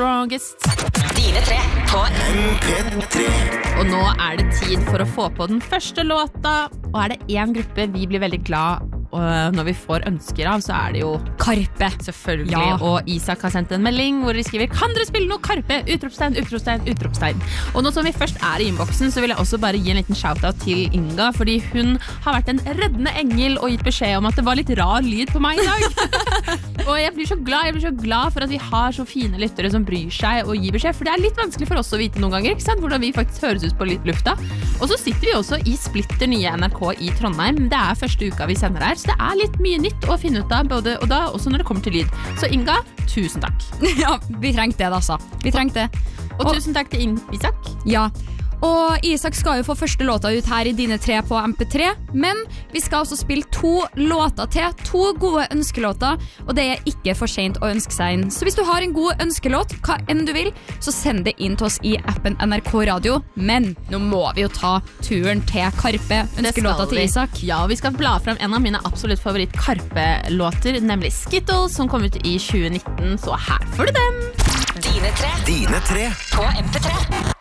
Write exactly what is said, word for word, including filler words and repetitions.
strongest. Dine tre på M P tre. Og nå er det tid for å få på den første låta. Og er det en gruppe vi blir veldig glad og når vi får ønsker av, så er det jo Karpe. Selvfølgelig, Ja. og Isak har sendt en melding hvor de skriver kan dere spille noe Karpe? Utropstegn, utropstegn, utropstegn. Og nå som vi først er i innboksen, så vil jeg også bare gi en liten shoutout til Inga, fordi hun har vært en reddende engel og gitt beskjed om at det var litt rar lyd på meg i dag. Og jeg blir så glad, jeg blir så glad for at vi har så fine lyttere som bryr seg og gir beskjed, for det er litt vanskelig for oss å vite noen ganger, ikke sant? Hvordan vi faktisk høres ut på lufta. Og så sitter vi også i splitter nye N R K i Trondheim. Det er første uka vi sender her, så det er litt mye nytt å finne ut av, både og da, også når det kommer til lyd. Så Inga, tusen takk. Ja, vi trengte det, altså. Vi trengte det. Og, og tusen takk til In- Isak. Ja, og Isak skal jo få første låta ut her i Dine tre på M P tre, men vi skal også spille to låter til, to gode ønskelåter, og det er ikke for sent å ønske seg inn. Så hvis du har en god ønskelåt, hva enn du vil, så send det inn til oss i appen N R K Radio. Men nå må vi jo ta turen til Karpe, ønskelåta til Isak. Ja, og vi skal bla frem en av mine absolutt favoritt Karpe-låter, nemlig Skittles, som kom ut i tjue nitten, så her får du den. Dine tre Dine tre. på M P tre.